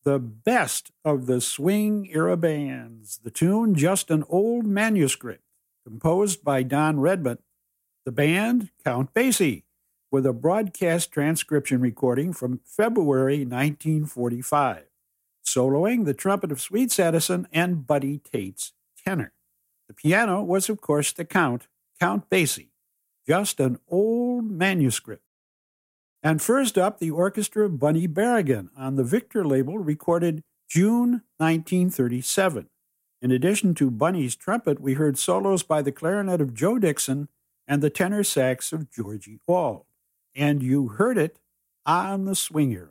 the best of the swing era bands. The tune, Just an Old Manuscript, composed by Don Redman. The band, Count Basie, with a broadcast transcription recording from February 1945, soloing the trumpet of Sweets Edison and Buddy Tate's tenor. The piano was, of course, the Count Basie, Just an Old Manuscript. And first up, the orchestra of Bunny Berrigan on the Victor label, recorded June 1937. In addition to Bunny's trumpet, we heard solos by the clarinet of Joe Dixon and the tenor sax of Georgie Auld. And you heard it on the swing era.